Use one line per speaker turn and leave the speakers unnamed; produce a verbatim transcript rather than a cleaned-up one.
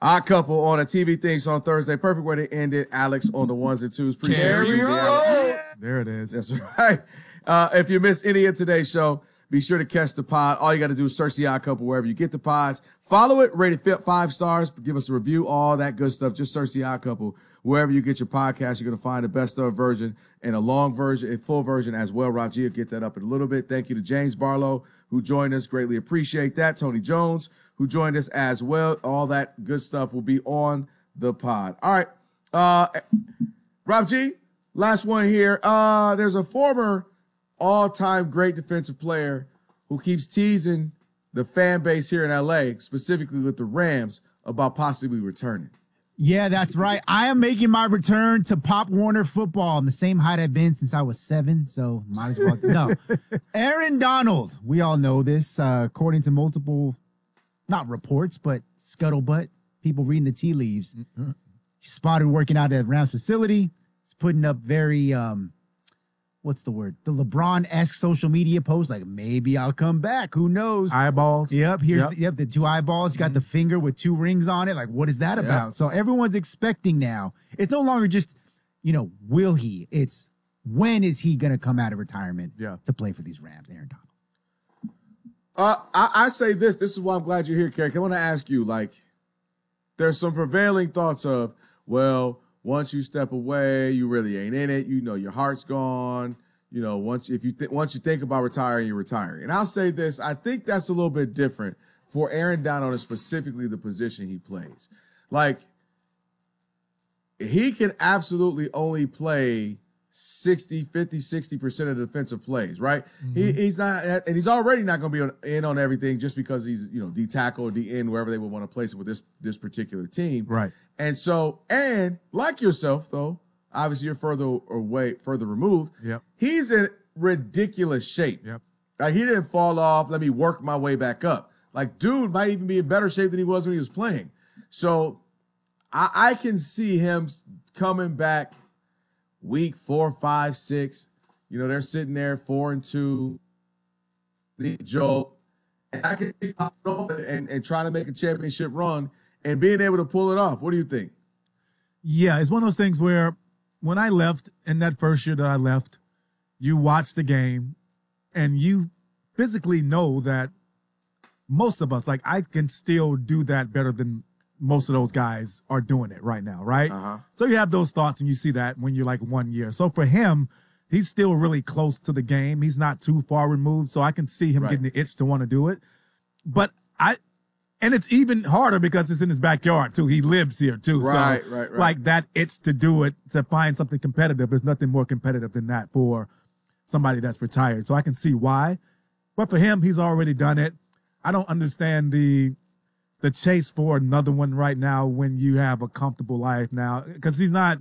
Odd Couple on a T V Things on Thursday. Perfect way to end it. Alex on the ones and twos. Appreciate
Carry
you,
on.
Alex.
There it is.
That's right. Uh, if you missed any of today's show, be sure to catch the pod. All you got to do is search the Odd Couple wherever you get the pods. Follow it, rate it five stars, give us a review, all that good stuff. Just search the Odd Couple wherever you get your podcast. You're going to find the best of version and a long version, a full version as well. Rob G will get that up in a little bit. Thank you to James Barlow, who joined us. Greatly appreciate that. Tony Jones, who joined us as well. All that good stuff will be on the pod. All right. Uh, Rob G, last one here. Uh, there's a former all-time great defensive player who keeps teasing the fan base here in L A, specifically with the Rams, about possibly returning.
Yeah, that's right. I am making my return to Pop Warner football. I'm the same height I've been since I was seven, so might as well. No. Aaron Donald, we all know this, uh, according to multiple, not reports, but scuttlebutt, people reading the tea leaves. Mm-hmm. Spotted working out at Rams facility. He's putting up very, um, what's the word? The LeBron-esque social media post, like, maybe I'll come back. Who knows?
Eyeballs.
Yep, here's
yep.
The, yep, the two eyeballs. You got mm-hmm. the finger with two rings on it. Like, what is that yep. about? So everyone's expecting now. It's no longer just, you know, will he? It's when is he going to come out of retirement
yeah.
to play for these Rams, Aaron Donald?
Uh, I, I say this. This is why I'm glad you're here, Carrick. I want to ask you, like, there's some prevailing thoughts of, well, once you step away, you really ain't in it. You know, your heart's gone. You know, once if you th- once you think about retiring, you're retiring. And I'll say this: I think that's a little bit different for Aaron Donald, and specifically the position he plays. Like, he can absolutely only play sixty, fifty, sixty percent of the defensive plays, right? Mm-hmm. He, he's not, and he's already not going to be on, in on everything just because he's, you know, D tackle or D end, wherever they would want to place it with this this particular team.
Right.
And so, and like yourself, though, obviously you're further away, further removed.
Yep.
He's in ridiculous shape.
Yep.
Like, he didn't fall off. Let me work my way back up. Like, dude might even be in better shape than he was when he was playing. So I, I can see him coming back week four, five, six. You know, they're sitting there four and two. The joke. And I can see and, and trying to make a championship run and being able to pull it off. What do you think?
Yeah, it's one of those things where when I left in that first year that I left, you watch the game and you physically know that most of us, like, I can still do that better than most of those guys are doing it right now, right?
Uh-huh.
So you have those thoughts and you see that when you're like one year. So for him, he's still really close to the game. He's not too far removed. So I can see him right. getting the itch to want to do it. But I, and it's even harder because it's in his backyard too. He lives here too.
Right,
so
right, right.
like that itch to do it, to find something competitive. There's nothing more competitive than that for somebody that's retired. So I can see why. But for him, he's already done it. I don't understand the, the chase for another one right now when you have a comfortable life now, because he's not